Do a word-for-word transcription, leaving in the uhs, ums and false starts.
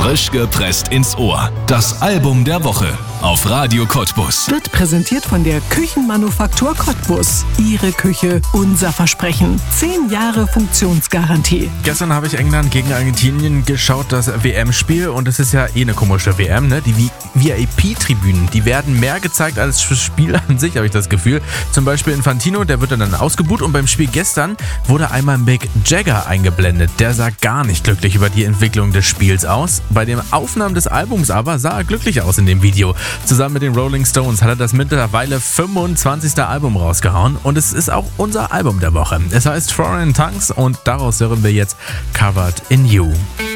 Frisch gepresst ins Ohr. Das Album der Woche auf Radio Cottbus. Wird präsentiert von der Küchenmanufaktur Cottbus. Ihre Küche, unser Versprechen. Zehn Jahre Funktionsgarantie. Gestern habe ich England gegen Argentinien geschaut, das W M-Spiel. Und es ist ja eh eine komische W M, ne? Die V I P-Tribünen, die werden mehr gezeigt als das Spiel an sich, habe ich das Gefühl. Zum Beispiel Infantino, der wird dann ausgebuht. Und beim Spiel gestern wurde einmal Mick Jagger eingeblendet. Der sah gar nicht glücklich über die Entwicklung des Spiels aus. Bei den Aufnahmen des Albums aber sah er glücklich aus in dem Video. Zusammen mit den Rolling Stones hat er das mittlerweile fünfundzwanzigste Album rausgehauen und es ist auch unser Album der Woche. Es heißt Foreign Tongues und daraus hören wir jetzt Covered in You.